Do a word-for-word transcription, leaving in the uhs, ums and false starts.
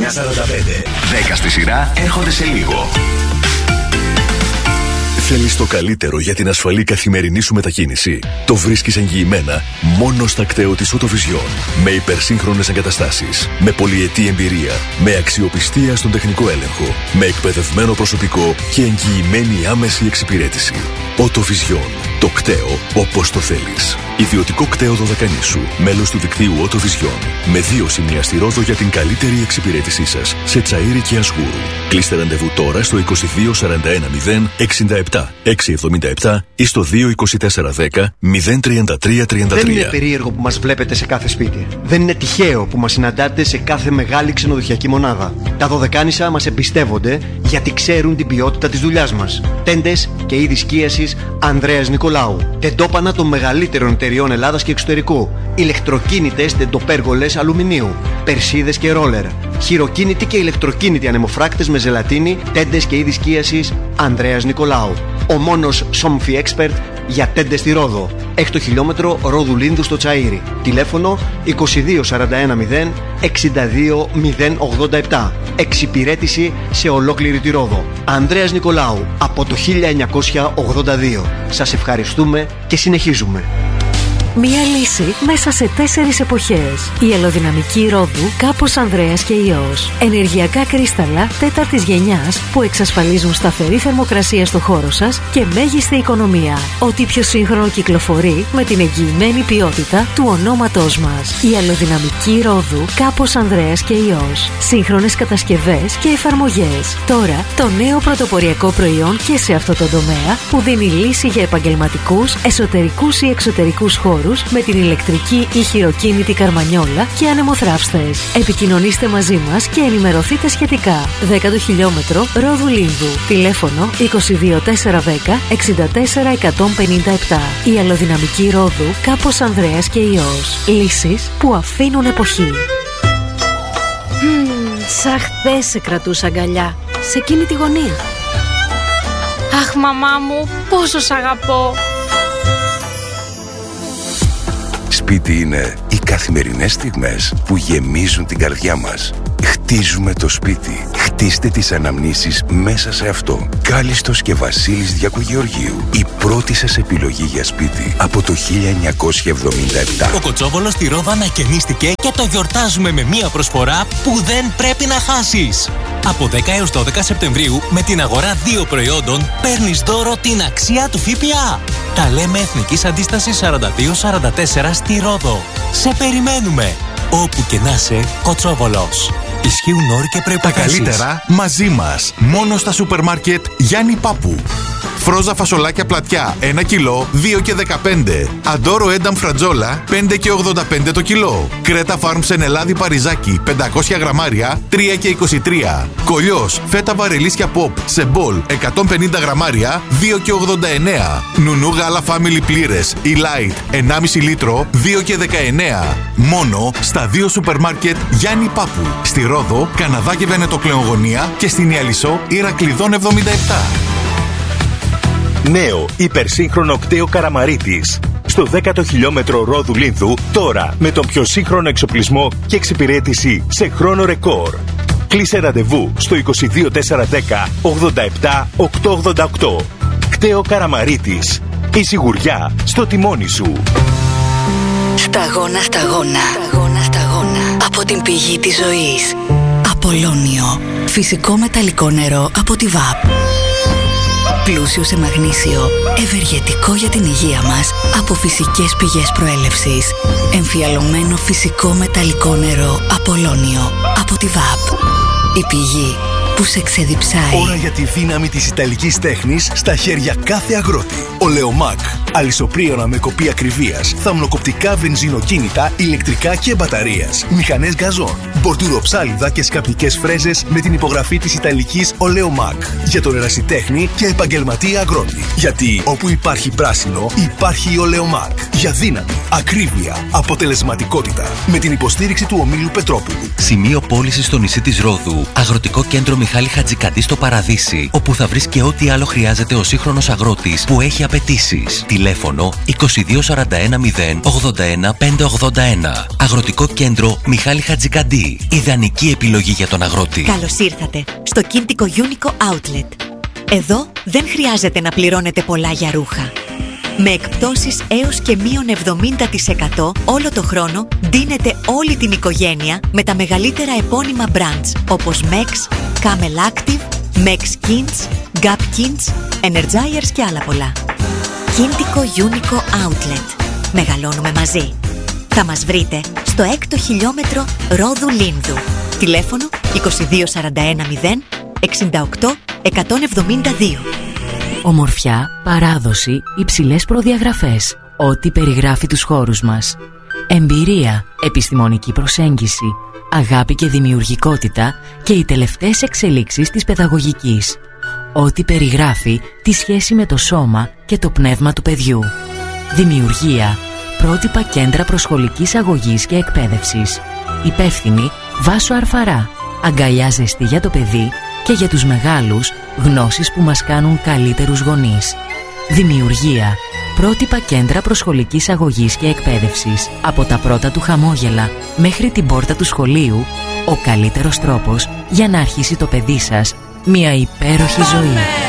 εννιά σαράντα πέντε. δέκα στη σειρά έρχονται σε λίγο. Θέλεις το καλύτερο για την ασφαλή καθημερινή σου μετακίνηση? Το βρίσκεις εγγυημένα μόνο στα κτέο της Autovision. Με υπερσύγχρονες εγκαταστάσεις, με πολυετή εμπειρία, με αξιοπιστία στον τεχνικό έλεγχο, με εκπαιδευμένο προσωπικό και εγγυημένη άμεση εξυπηρέτηση. Autovision. Το κτέο όπως το θέλεις. Ιδιωτικό κτέο Δωδεκανήσου. Μέλος του δικτύου Autovision. Με δύο σημεία στη Ρόδο για την καλύτερη εξυπηρέτησή σας. Σε Τσαΐρι και Ασγούρου. Κλείστε ραντεβού τώρα στο είκοσι δύο σαράντα ένα μηδέν εξήντα επτά εξακόσια εβδομήντα επτά ή στο δύο είκοσι τέσσερα δέκα μηδέν τριάντα τρία τριάντα τρία. Δεν είναι περίεργο που μας βλέπετε σε κάθε σπίτι. Δεν είναι τυχαίο που μας συναντάτε σε κάθε μεγάλη ξενοδοχειακή μονάδα. Τα Δωδεκάνησα μας εμπιστεύονται γιατί ξέρουν την ποιότητα της δουλειάς μας. Τέντες και είδη σκίασης Ανδρέας Νικολάου. Τεντόπανα των μεγαλύτερων εταιριών Ελλάδας και εξωτερικού. Ηλεκτροκίνητες τεντοπέργολες αλουμινίου. Περσίδες και ρόλερ. Χειροκίνητοι και ηλεκτροκίνητοι ανεμοφράκτες με ζελατίνη. Τέντες και είδη σκίασης Ανδρέας Νικολάου. Ο μόνος Somfy Expert για τέντες στη Ρόδο. Έκτο χιλιόμετρο Ρόδου Λίνδου στο Τσαΐρι. Τηλέφωνο είκοσι δύο σαράντα ένα μηδέν εξήντα δύο μηδέν ογδόντα επτά. Εξυπηρέτηση σε ολόκληρη τη Ρόδο. Ανδρέας Νικολάου από το χίλια εννιακόσια ογδόντα δύο. Σας ευχαριστούμε και συνεχίζουμε. Μία λύση μέσα σε τέσσερις εποχές. Η αλλοδυναμική Ρόδου Κάπος Ανδρέας και Υιός. Ενεργειακά κρίσταλα τέταρτης γενιάς που εξασφαλίζουν σταθερή θερμοκρασία στο χώρο σας και μέγιστη οικονομία. Ό,τι πιο σύγχρονο κυκλοφορεί με την εγγυημένη ποιότητα του ονόματός μας. Η αλλοδυναμική Ρόδου Κάπος Ανδρέας και Υιός. Σύγχρονες κατασκευές και εφαρμογές. Τώρα το νέο πρωτοποριακό προϊόν και σε αυτό το τομέα που δίνει λύση για επαγγελματικούς, εσωτερικούς ή εξωτερικούς χώρους με την ηλεκτρική ή χειροκίνητη καρμανιόλα και ανεμοθράυστες. Επικοινωνήστε μαζί μας και ενημερωθείτε σχετικά. δέκατο χιλιόμετρο Ρόδου Λίνδου. Τηλέφωνο είκοσι δύο τέσσερα δέκα εξήντα τέσσερα εκατόν πενήντα επτά. Η αλλοδυναμική Ρόδου Κάπος Ανδρέας και Υιός. Λύσεις που αφήνουν εποχή. Mm, σαν χθες σε κρατούσα αγκαλιά, σε εκείνη τη γωνία. Αχ, μαμά μου, πόσο σ' αγαπώ. Σπίτι είναι οι καθημερινές στιγμές που γεμίζουν την καρδιά μας. Χτίζουμε το σπίτι. Χτίστε τις αναμνήσεις μέσα σε αυτό. Κάλιστος και Βασίλης Διακογεωργίου. Η πρώτη σας επιλογή για σπίτι από το χίλια εννιακόσια εβδομήντα επτά. Ο Κοτσόβολος στη Ρόδο ανακαινίστηκε και το γιορτάζουμε με μία προσφορά που δεν πρέπει να χάσεις. Από δέκα έως δώδεκα Σεπτεμβρίου με την αγορά δύο προϊόντων παίρνεις δώρο την αξία του ΦΠΑ. Τα λέμε Εθνικής Αντίστασης σαράντα δύο σαράντα τέσσερα στη Ρόδο. Σε περιμένουμε. Όπου και να είσαι, Κοτσόβολος. Ισχύουν όροι και προϋποθέσεις. Τα καλύτερα μαζί μας. Μόνο στα σούπερ μάρκετ Γιάννη Πάπου. Φρόζα φασολάκια πλατιά ένα κιλό δύο και δεκαπέντε. Αντόρο ένταμ φρατζόλα πέντε και ογδόντα πέντε το κιλό. Κρέτα Φάρμ Σενελάδη Παριζάκι πεντακόσια γραμμάρια τρία και είκοσι τρία. Κολλιός φέτα βαρελίσια Pop σε μπολ εκατόν πενήντα γραμμάρια δύο και ογδόντα εννέα. Νουνού γάλα Family πλήρες ή Light ενάμιση λίτρο δύο και δεκαεννέα. Μόνο στα δύο σούπερ μάρκετ Γιάννη Πάπου. Στη Ρόδο, Καναδά και Βενετοκλεογωνία και στην Ιαλισσό Ηρακλειδών εβδομήντα επτά. Νέο υπερσύγχρονο κτέο Καραμαρίτης. Στο δέκατο χιλιόμετρο Ρόδου Λίνδου, τώρα με τον πιο σύγχρονο εξοπλισμό και εξυπηρέτηση σε χρόνο ρεκόρ. Κλείσε ραντεβού στο είκοσι δύο τέσσερα δέκα ογδόντα επτά οκτακόσια ογδόντα οκτώ. Κτέο Καραμαρίτης. Η σιγουριά στο τιμόνι σου. Σταγόνα, σταγόνα. Σταγόνα, σταγόνα. Από την πηγή της ζωής. Απολώνιο. Φυσικό μεταλλικό νερό από τη ΒΑΠ. Πλούσιο σε μαγνήσιο, ευεργετικό για την υγεία μας από φυσικές πηγές προέλευσης. Εμφιαλωμένο φυσικό μεταλλικό νερό Απολώνιο από τη ΒΑΠ. Η πηγή που σε ξεδιψάει. Ώρα για τη δύναμη της ιταλικής τέχνης στα χέρια κάθε αγρότη. Ολεομάκ. Αλυσοπρίωνα με κοπή ακριβίας. Θαμνοκοπτικά βενζινοκίνητα, ηλεκτρικά και μπαταρίας. Μηχανές γκαζόν. Μπορτουροψάλιδα και σκαπνικές φρέζες με την υπογραφή της ιταλικής Ολεομάκ. Για τον ερασιτέχνη και επαγγελματία αγρότη. Γιατί όπου υπάρχει πράσινο, υπάρχει η Ολεομάκ. Για δύναμη, ακρίβεια, αποτελεσματικότητα. Με την υποστήριξη του ομίλου Πετρόπουλου. Σημείο πώλησης στο νησί της Ρόδου. Αγροτικό κέντρο Μιχάλη Χατζικαντή στο Παραδείσι. Όπου θα βρεις και ό,τι άλλο χρειάζεται ο σύγχρονος αγρότης που έχει απαιτήσεις. Τηλέφωνο είκοσι δύο σαράντα ένα μηδέν ογδόντα ένα πεντακόσια ογδόντα ένα. Αγροτικό κέντρο Μιχάλη Χατζικαντή. Ιδανική επιλογή για τον αγρότη. Καλώς ήρθατε στο Κίντικο Unico Outlet. Εδώ δεν χρειάζεται να πληρώνετε πολλά για ρούχα. Με εκπτώσεις έως και μείον εβδομήντα τοις εκατό όλο το χρόνο ντύνετε όλη την οικογένεια με τα μεγαλύτερα επώνυμα brands όπως Mex, Camel Active, Mex Kins, Gap Kins, Energizers και άλλα πολλά. Κίντικο Unico Outlet. Μεγαλώνουμε μαζί. Θα μας βρείτε στο έκτο χιλιόμετρο Ρόδου Λίνδου. Τηλέφωνο είκοσι δύο σαράντα ένα μηδέν εξήντα οκτώ εκατόν εβδομήντα δύο. Ομορφιά, παράδοση, υψηλές προδιαγραφές. Ό,τι περιγράφει τους χώρους μας. Εμπειρία, επιστημονική προσέγγιση, αγάπη και δημιουργικότητα και οι τελευταίες εξελίξεις της παιδαγωγικής. Ό,τι περιγράφει τη σχέση με το σώμα και το πνεύμα του παιδιού. Δημιουργία, πρότυπα κέντρα προσχολικής αγωγής και εκπαίδευσης. Υπεύθυνη Βάσο Αρφαρά. Αγκαλιά ζεστή για το παιδί και για τους μεγάλους, γνώσεις που μας κάνουν καλύτερους γονείς. Δημιουργία, πρότυπα κέντρα προσχολικής αγωγής και εκπαίδευσης. Από τα πρώτα του χαμόγελα μέχρι την πόρτα του σχολείου, ο καλύτερος τρόπος για να αρχίσει το παιδί σας μια υπέροχη ζωή.